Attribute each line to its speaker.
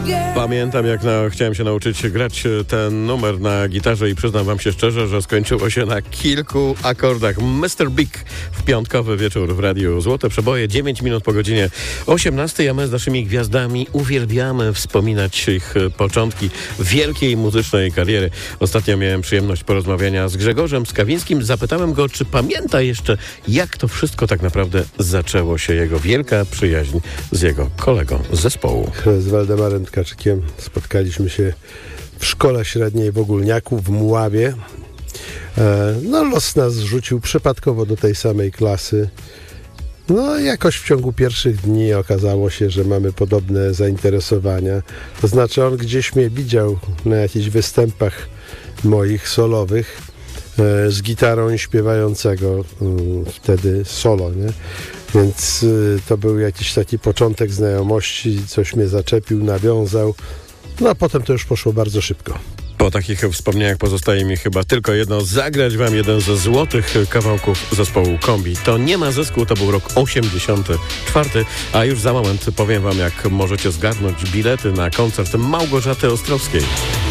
Speaker 1: Pamiętam, jak chciałem się nauczyć grać ten numer na gitarze i przyznam wam się szczerze, że skończyło się na kilku akordach. Mr. Big w piątkowy wieczór w Radiu Złote Przeboje, 9 minut po godzinie 18, a my z naszymi gwiazdami uwielbiamy wspominać ich początki wielkiej muzycznej kariery. Ostatnio miałem przyjemność porozmawiania z Grzegorzem Skawińskim. Zapytałem go, czy pamięta jeszcze, jak to wszystko tak naprawdę zaczęło się, jego wielka przyjaźń z jego kolegą z zespołu.
Speaker 2: Z Waldemarem Tkaczykiem spotkaliśmy się w szkole średniej w Ogólniaku, w Mławie. Los nas zrzucił przypadkowo do tej samej klasy. Jakoś w ciągu pierwszych dni okazało się, że mamy podobne zainteresowania. To znaczy on gdzieś mnie widział na jakichś występach moich solowych z gitarą i śpiewającego wtedy solo, nie? Więc to był jakiś taki początek znajomości, coś mnie zaczepił, nawiązał, a potem to już poszło bardzo szybko.
Speaker 1: Po takich wspomnieniach pozostaje mi chyba tylko jedno, zagrać wam jeden ze złotych kawałków zespołu Kombi. To nie ma zysku, to był rok 84, a już za moment powiem wam, jak możecie zgarnąć bilety na koncert Małgorzaty Ostrowskiej.